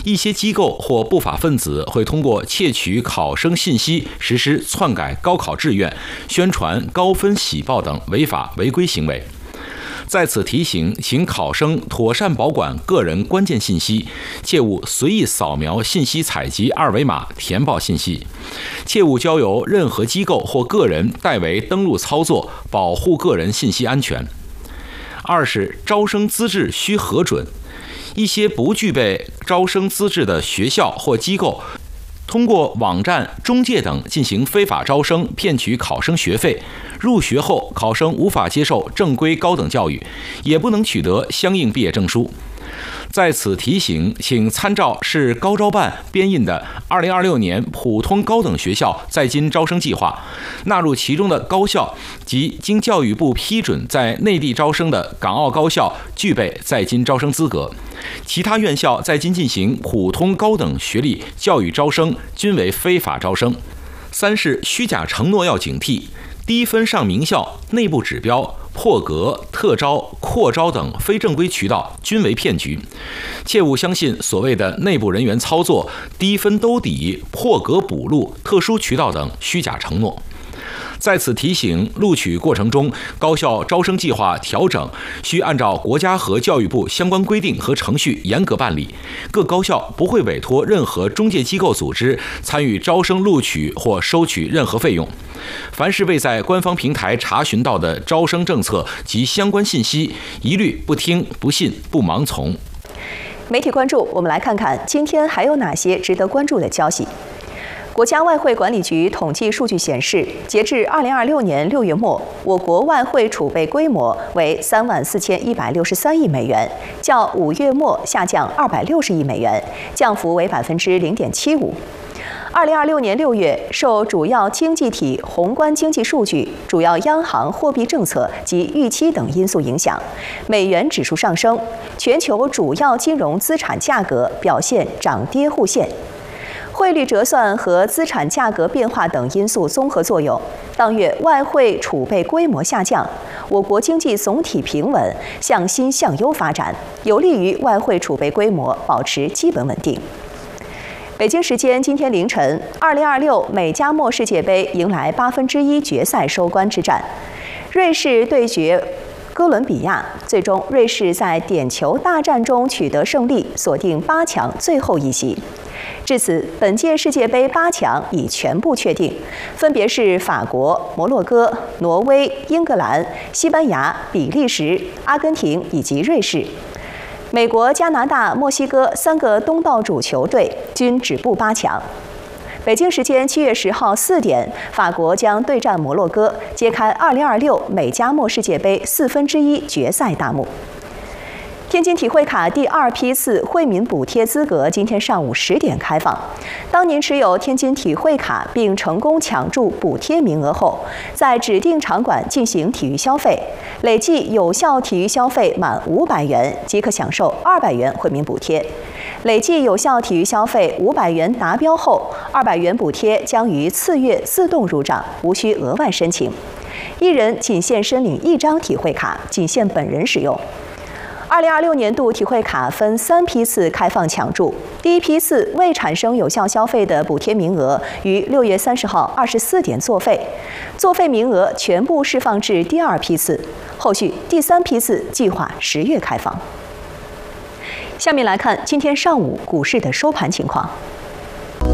一些机构或不法分子会通过窃取考生信息，实施篡改高考志愿、宣传高分喜报等违法违规行为。在此提醒，请考生妥善保管个人关键信息，切勿随意扫描信息采集二维码填报信息，切勿交由任何机构或个人代为登录操作，保护个人信息安全。二是招生资质需核准，一些不具备招生资质的学校或机构，通过网站、中介等进行非法招生，骗取考生学费。入学后，考生无法接受正规高等教育，也不能取得相应毕业证书。在此提醒，请参照市高招办编印的2026年普通高等学校在京招生计划，纳入其中的高校及经教育部批准在内地招生的港澳高校具备在京招生资格，其他院校在京进行普通高等学历教育招生均为非法招生。三是虚假承诺要警惕，低分上名校、内部指标、破格、特招、扩招等非正规渠道均为骗局，切勿相信所谓的内部人员操作、低分兜底、破格补录、特殊渠道等虚假承诺。在此提醒，录取过程中，高校招生计划调整需按照国家和教育部相关规定和程序严格办理。各高校不会委托任何中介机构组织参与招生录取或收取任何费用。凡是未在官方平台查询到的招生政策及相关信息，一律不听、不信、不盲从。 媒体关注，我们来看看今天还有哪些值得关注的消息。国家外汇管理局统计数据显示，截至2026年6月末，我国外汇储备规模为34163亿美元，较5月末下降260亿美元，降幅为0.75%。2026年6月，受主要经济体宏观经济数据、主要央行货币政策及预期等因素影响，美元指数上升，全球主要金融资产价格表现涨跌互现。汇率折算和资产价格变化等因素综合作用，当月外汇储备规模下降，我国经济总体平稳，向新向优发展，有利于外汇储备规模保持基本稳定。北京时间今天凌晨，2026美加墨世界杯迎来1/8决赛收官之战，瑞士对决哥伦比亚，最终瑞士在点球大战中取得胜利，锁定8强最后一席。至此，本届世界杯8强已全部确定，分别是法国、摩洛哥、挪威、英格兰、西班牙、比利时、阿根廷以及瑞士。美国、加拿大、墨西哥3个东道主球队均止步8强。北京时间7月10号4点，法国将对战摩洛哥，揭开2026美加墨世界杯1/4决赛大幕。天津体会卡第2批次惠民补贴资格今天上午10点开放。当您持有天津体会卡并成功抢注补贴名额后，在指定场馆进行体育消费，累计有效体育消费满500元即可享受200元惠民补贴。累计有效体育消费500元达标后，200元补贴将于次月自动入账，无需额外申请。一人仅限申领1张体会卡，仅限本人使用。2026年度体会卡分3批次开放抢注，第1批次未产生有效消费的补贴名额于6月30号24点作废，作废名额全部释放至第2批次，后续第3批次计划10月开放。下面来看今天上午股市的收盘情况。